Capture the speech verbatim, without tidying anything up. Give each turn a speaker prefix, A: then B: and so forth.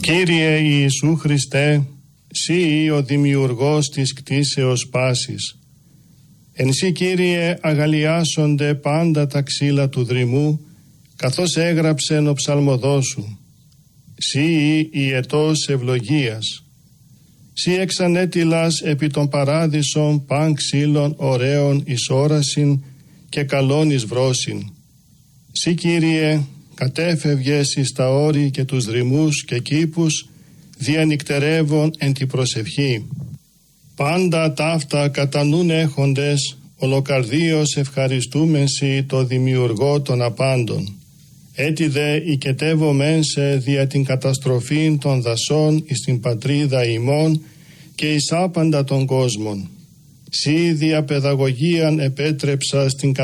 A: Κύριε Ιησού Χριστέ, Συ ο δημιουργός της κτήσεως πάσης. Εν Συ, Κύριε, αγαλιάσονται πάντα τα ξύλα του δρυμού, καθώς έγραψεν ο ψαλμοδός σου. Συ ιετός ευλογίας. Συ εξανέτειλας επί των παράδεισων παν ξύλων ωραίων εις όρασιν και καλών εις βρόσιν. Συ, Κύριε, κατέφευγες εις τα όρη και τους δρυμούς και κήπους, διανυκτερεύων εν τη προσευχή. Πάντα ταύτα κατά νουν έχοντες, ολοκαρδίως ευχαριστούμεν Συ το δημιουργό των απάντων. Έτσι δε οικετεύομεν σε δια την καταστροφήν των δασών εις την πατρίδα ημών και εις άπαντα των κόσμων. Συ δια παιδαγωγίαν επέτρεψα στην